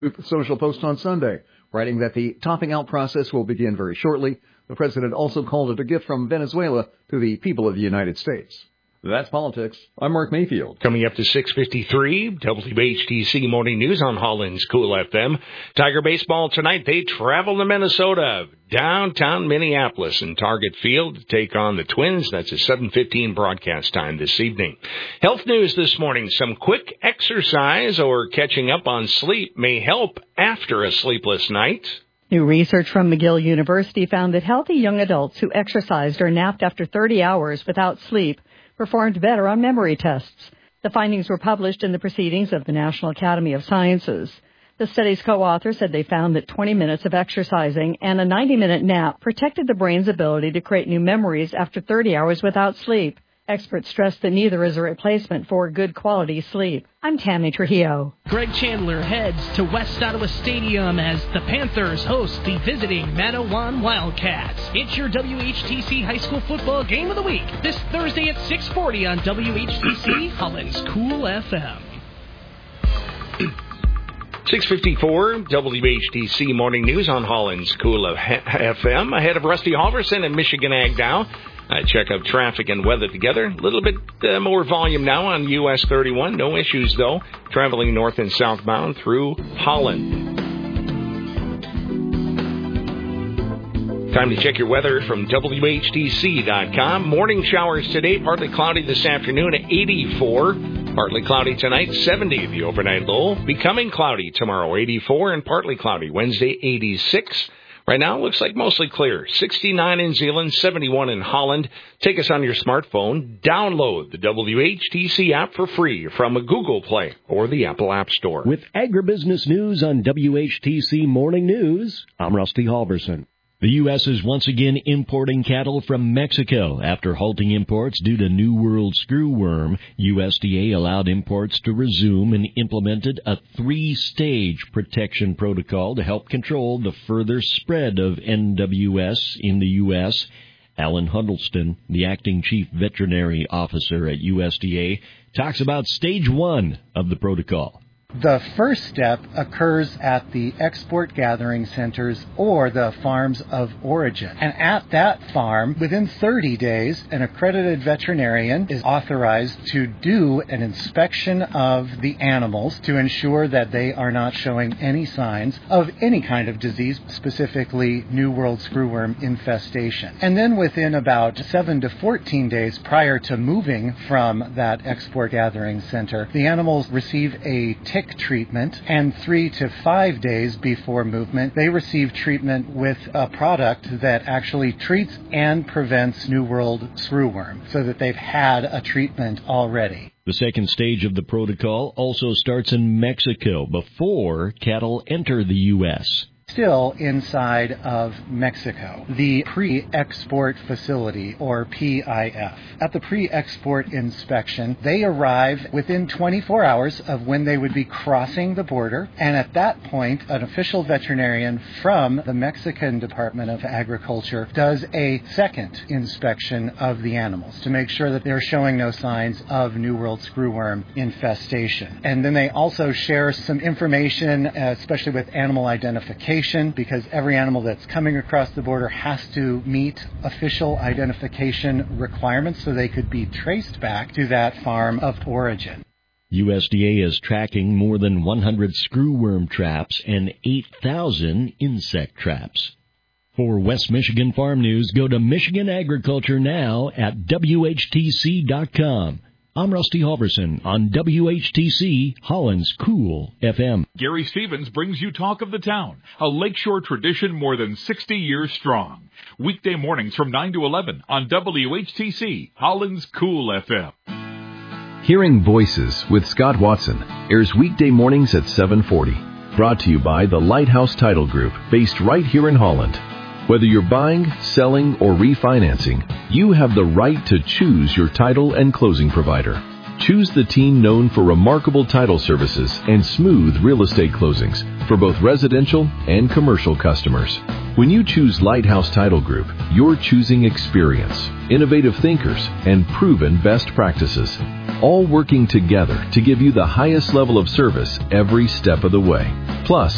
Social Post on Sunday, writing that the topping out process will begin very shortly. The president also called it a gift from Venezuela to the people of the United States. That's politics. I'm Mark Mayfield. Coming up to 6:53, WHTC Morning News on Holland's Cool FM. Tiger baseball tonight. They travel to Minnesota, downtown Minneapolis, in Target Field to take on the Twins. That's a 7:15 broadcast time this evening. Health news this morning. Some quick exercise or catching up on sleep may help after a sleepless night. New research from McGill University found that healthy young adults who exercised or napped after 30 hours without sleep performed better on memory tests. The findings were published in the Proceedings of the National Academy of Sciences. The study's co-author said they found that 20 minutes of exercising and a 90-minute nap protected the brain's ability to create new memories after 30 hours without sleep. Experts stress that neither is a replacement for good quality sleep. I'm Tammy Trujillo. Greg Chandler heads to West Ottawa Stadium as the Panthers host the visiting Manawan Wildcats. It's your WHTC High School Football Game of the Week this Thursday at 6:40 on WHTC Holland's Cool FM. 6:54, WHTC Morning News on Holland's Cool FM. Ahead of Rusty Halverson and Michigan Ag Dow. Check out traffic and weather together. A little bit more volume now on US 31. No issues, though, traveling north and southbound through Holland. Time to check your weather from WHTC.com. Morning showers today, partly cloudy this afternoon at 84. Partly cloudy tonight, 70 the overnight low. Becoming cloudy tomorrow, 84, and partly cloudy Wednesday, 86. Right now, it looks like mostly clear. 69 in Zeeland, 71 in Holland. Take us on your smartphone. Download the WHTC app for free from a Google Play or the Apple App Store. With agribusiness news on WHTC Morning News, I'm Rusty Halverson. The U.S. is once again importing cattle from Mexico. After halting imports due to New World screwworm, USDA allowed imports to resume and implemented a 3-stage protection protocol to help control the further spread of NWS in the U.S. Alan Huddleston, the acting chief veterinary officer at USDA, talks about stage 1 of the protocol. The first step occurs at the export gathering centers or the farms of origin. And at that farm, within 30 days, an accredited veterinarian is authorized to do an inspection of the animals to ensure that they are not showing any signs of any kind of disease, specifically New World screwworm infestation. And then within about 7 to 14 days prior to moving from that export gathering center, the animals receive a tick treatment, and 3 to 5 days before movement, they receive treatment with a product that actually treats and prevents New World screwworm, so that they've had a treatment already. The second stage of the protocol also starts in Mexico before cattle enter the U.S. Still inside of Mexico, the pre-export facility, or PIF. At the pre-export inspection, they arrive within 24 hours of when they would be crossing the border, and at that point, an official veterinarian from the Mexican Department of Agriculture does a second inspection of the animals to make sure that they're showing no signs of New World screwworm infestation. And then they also share some information, especially with animal identification, because every animal that's coming across the border has to meet official identification requirements so they could be traced back to that farm of origin. USDA is tracking more than 100 screwworm traps and 8,000 insect traps. For West Michigan Farm News, go to Michigan Agriculture Now at WHTC.com. I'm Rusty Halverson on WHTC, Holland's Cool FM. Gary Stevens brings you Talk of the Town, a lakeshore tradition more than 60 years strong. Weekday mornings from 9 to 11 on WHTC, Holland's Cool FM. Hearing Voices with Scott Watson airs weekday mornings at 7:40. Brought to you by the Lighthouse Title Group, based right here in Holland. Whether you're buying, selling, or refinancing, you have the right to choose your title and closing provider. Choose the team known for remarkable title services and smooth real estate closings for both residential and commercial customers. When you choose Lighthouse Title Group, you're choosing experience, innovative thinkers, and proven best practices, all working together to give you the highest level of service every step of the way. Plus,